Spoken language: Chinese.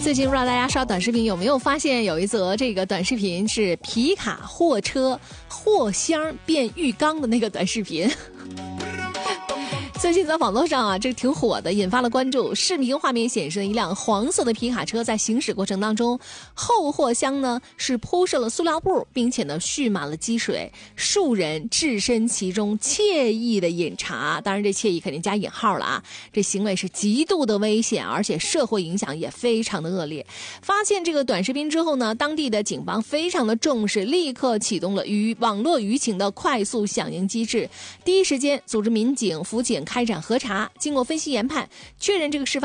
最近不知道大家刷短视频有没有发现，有一则这个短视频是皮卡货车货箱变浴缸的那个短视频。最近在网络上啊，这个挺火的，引发了关注。视频画面显示了一辆黄色的皮卡车在行驶过程当中，后货箱呢是铺设了塑料布，并且呢蓄满了积水，数人置身其中，惬意的饮茶。当然，这惬意肯定加引号了啊！这行为是极度的危险，而且社会影响也非常的恶劣。发现这个短视频之后呢，当地的警方非常的重视，立刻启动了网络舆情的快速响应机制，第一时间组织民警、辅警开展核查，经过分析研判，确认这个事发